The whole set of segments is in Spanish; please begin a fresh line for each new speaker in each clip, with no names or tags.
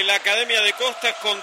la Academia de Costas con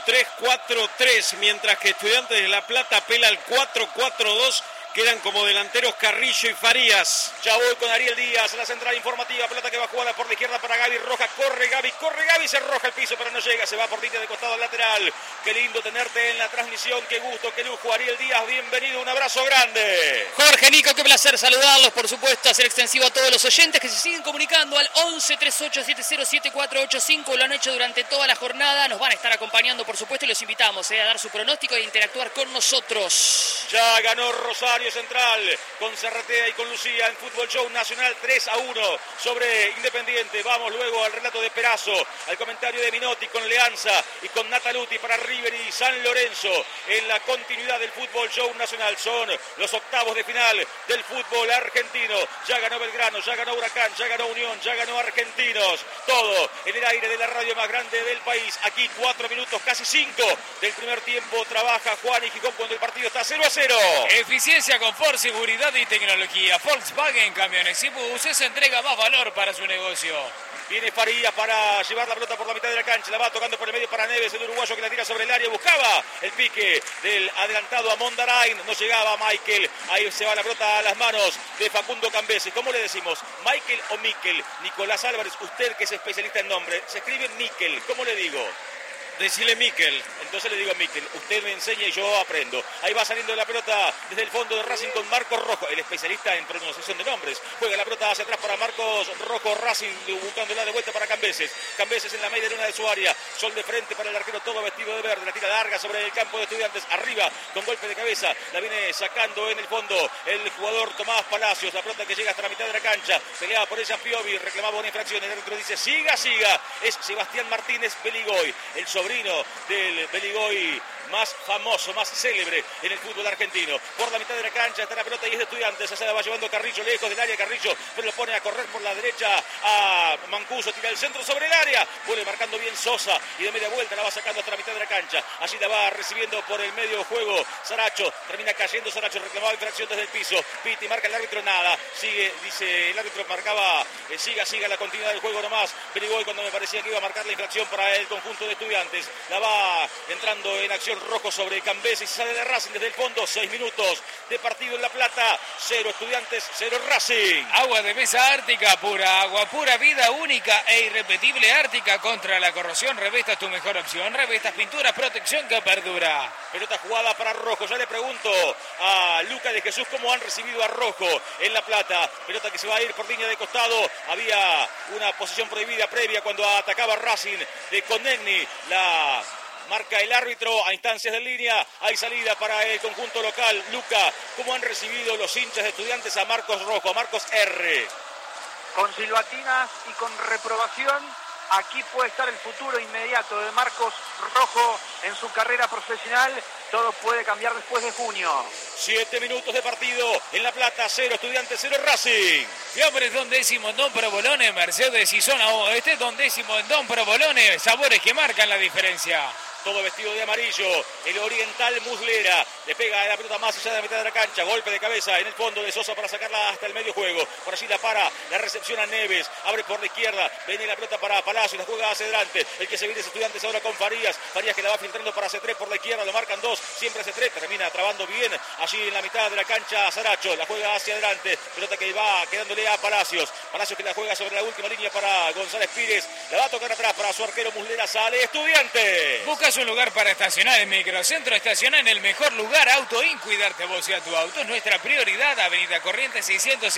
3-4-3, mientras que Estudiantes de La Plata apela al 4-4-2. Quedan como delanteros Carrillo y Farías.
Ya voy con Ariel Díaz, la central informativa. Pelota que va jugada por la izquierda para Gaby Rojas. Corre Gaby, se arroja el piso, pero no llega. Se va por línea de costado al lateral. Qué lindo tenerte en la transmisión. Qué gusto, qué lujo. Ariel Díaz, bienvenido. Un abrazo grande.
Jorge, Nico, qué placer saludarlos. Por supuesto, hacer extensivo a todos los oyentes que se siguen comunicando al 11 38 70 7485. Lo han hecho durante toda la jornada. Nos van a estar acompañando, por supuesto, y los invitamos a dar su pronóstico e interactuar con nosotros.
Ya ganó Rosario Central con Cerretea y con Lucía en Fútbol Show Nacional 3-1 sobre Independiente. Vamos luego al relato de Perazo, al comentario de Minotti con Leanza y con Nataluti para River y San Lorenzo en la continuidad del Fútbol Show Nacional. Son los octavos de final del fútbol argentino. Ya ganó Belgrano, ya ganó Huracán, ya ganó Unión, ya ganó Argentinos. Todo en el aire de la radio más grande del país. Aquí 4 minutos, casi 5 del primer tiempo. Trabaja Juan y Gijón cuando el partido está 0-0.
Eficiencia, confort, seguridad y tecnología. Volkswagen Camiones y Buses entrega más valor para su negocio.
Viene Farías para llevar la pelota por la mitad de la cancha. La va tocando por el medio para Neves, el uruguayo que la tira sobre el área. Buscaba el pique del adelantado a Mondarain. No llegaba Michael. Ahí se va la pelota a las manos de Facundo Cambese. ¿Cómo le decimos? ¿Michael o Miquel? Nicolás Álvarez, usted que es especialista en nombre. Se escribe Miquel. ¿Cómo le digo?
Decile Miquel.
Entonces le digo a Miquel, usted me enseña y yo aprendo. Ahí va saliendo la pelota desde el fondo de Racing con Marcos Rojo, el especialista en pronunciación de nombres. Juega la pelota hacia atrás para Marcos Rojo, Racing buscándola de vuelta para Cambeses. Cambeses en la media luna de su área. Sol de frente para el arquero, todo vestido de verde. La tira larga sobre el campo de Estudiantes. Arriba con golpe de cabeza. La viene sacando en el fondo el jugador Tomás Palacios. La pelota que llega hasta la mitad de la cancha. Peleaba por ella Piovi, reclamaba una infracción. El árbitro dice siga. Es Sebastián Martínez Beligoy, el sobrino del Beligoy más famoso, más célebre en el fútbol argentino. Por la mitad de la cancha está la pelota y es de Estudiantes. Se la va llevando Carrillo lejos del área. Carrillo pero lo pone a correr por la derecha a Mancuso. Tira el centro sobre el área. Vuelve marcando bien Sosa y de media vuelta la va sacando hasta la mitad de la cancha. Allí la va recibiendo por el medio juego Saracho. Termina cayendo Saracho. Reclamaba infracción desde el piso. Piti marca el árbitro. Nada. Sigue, dice el árbitro. Marcaba siga la continuidad del juego nomás. Beligoy cuando me parecía que iba a marcar la infracción para el conjunto de Estudiantes. La va entrando en acción Rojo sobre Cambese y sale de Racing desde el fondo. 6 minutos de partido en La Plata. 0 Estudiantes, 0 Racing.
Agua de mesa Ártica, pura agua, pura vida única e irrepetible. Ártica contra la corrosión. Revestas tu mejor opción. Revestas pinturas, protección que perdura.
Pelota jugada para Rojo. Ya le pregunto a Luca de Jesús cómo han recibido a Rojo en La Plata. Pelota que se va a ir por línea de costado. Había una posición prohibida previa cuando atacaba Racing de Conegni. La marca el árbitro a instancias de línea. Hay salida para el conjunto local. Luca, ¿cómo han recibido los hinchas de Estudiantes a Marcos Rojo, a Marcos R?
Con silbatinas y con reprobación. Aquí puede estar el futuro inmediato de Marcos Rojo en su carrera profesional. Todo puede cambiar después de junio.
7 minutos de partido en La Plata, 0 Estudiantes, 0 Racing.
Y hombre, Don Décimo en Don Provolone, Mercedes y zona oeste. Don Décimo en Don Provolone, sabores que marcan la diferencia.
Todo vestido de amarillo, el oriental Muslera, le pega la pelota más allá de la mitad de la cancha, golpe de cabeza en el fondo de Sosa para sacarla hasta el medio juego, por allí la para, la recepción a Neves, abre por la izquierda, viene la pelota para Palacio, la juega hacia adelante, el que se viene es Estudiantes ahora con Farías que la va filtrando para C3 por la izquierda, lo marcan 2, siempre C3, termina trabando bien allí en la mitad de la cancha Saracho, la juega hacia adelante, pelota que va quedándole a Palacios que la juega sobre la última línea para González Pires, la va a tocar atrás para su arquero Muslera, sale Estudiantes.
Buscas un lugar para estacionar en Microcentro, estaciona en el mejor lugar, Auto In, cuidarte vos y a tu auto es nuestra prioridad. Avenida Corrientes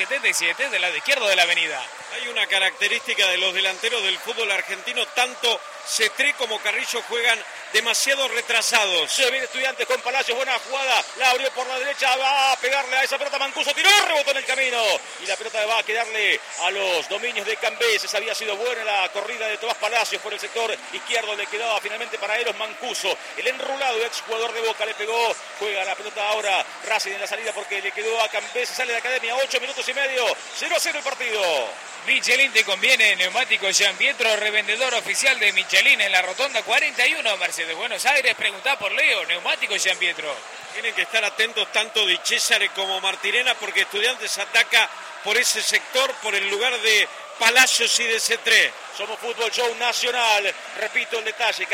677 del lado izquierdo de la avenida.
Hay una característica de los delanteros del fútbol argentino, tanto Cetré como Carrillo juegan demasiado retrasados.
Se viene Estudiantes con Palacios, buena jugada, la abrió por la derecha, va a pegarle a esa pelota Mancuso, tiró, rebotó en el camino y la pelota va a quedarle a los dominios de Cambeses. Había sido buena la corrida de Tomás Palacios por el sector izquierdo, le quedaba finalmente para Eros Mancuso, el enrulado ex jugador de Boca, le pegó, juega la pelota ahora Racing en la salida porque le quedó a Cambeses, sale de Academia, 8 minutos y medio, 0-0 el partido.
Michelin te conviene, neumático Jean Pietro, revendedor oficial de Michelin en la Rotonda 41, Mercedes Buenos Aires. Preguntá por Leo, neumático Jean Pietro.
Tienen que estar atentos tanto Di Cesare como Martirena porque Estudiantes ataca por ese sector, por el lugar de Palacios y de C3.
Somos Fútbol Show Nacional, repito el detalle.